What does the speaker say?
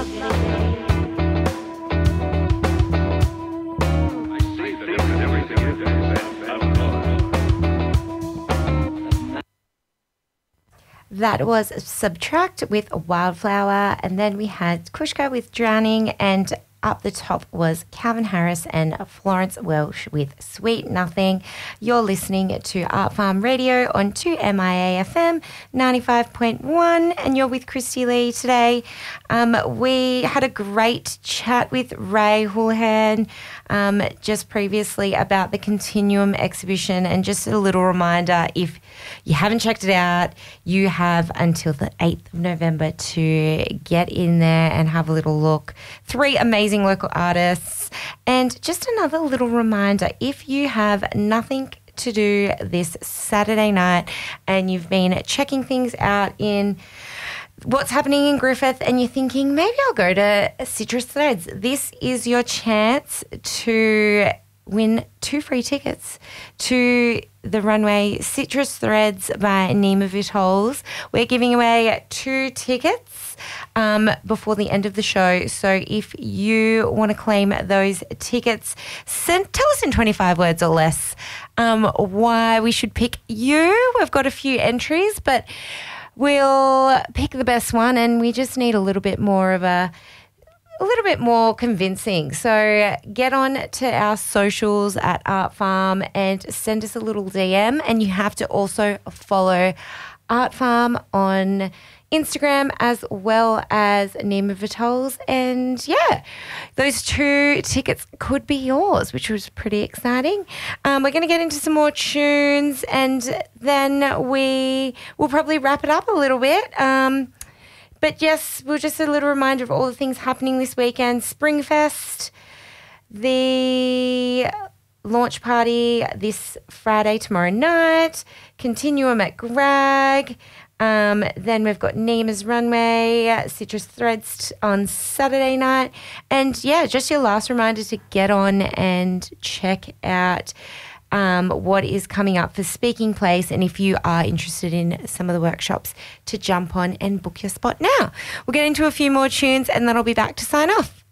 That was Subtract with Wildflower, and then we had Kushka with Drowning, and up the top was Calvin Harris and Florence Welsh with Sweet Nothing. You're listening to Art Farm Radio on 2MIA FM 95.1, and you're with Christy Lee today. We had a great chat with Ray Houlihan just previously about the Continuum exhibition, and just a little reminder, if you haven't checked it out, you have until the 8th of November to get in there and have a little look. 3 amazing local artists. And just another little reminder, if you have nothing to do this Saturday night and you've been checking things out in what's happening in Griffith and you're thinking, maybe I'll go to Citrus Threads, this is your chance to win 2 free tickets to the runway Citrus Threads by Nima Vitols. We're giving away 2 tickets before the end of the show. So if you want to claim those tickets, tell us in 25 words or less why we should pick you. We've got a few entries, but we'll pick the best one, and we just need a little bit more convincing. So get on to our socials at Art Farm and send us a little DM, and you have to also follow Art Farm on Instagram as well as Nima Vitols. And yeah, those 2 tickets could be yours, which was pretty exciting. We're going to get into some more tunes, and then we will probably wrap it up a little bit. But yes, we're just a little reminder of all the things happening this weekend. Springfest, the launch party this Friday, tomorrow night, Continuum at Grag. Then we've got Nima's Runway, Citrus Threads on Saturday night. And yeah, just your last reminder to get on and check out what is coming up for Speaking Place, and if you are interested in some of the workshops, to jump on and book your spot now. We'll get into a few more tunes and then I'll be back to sign off.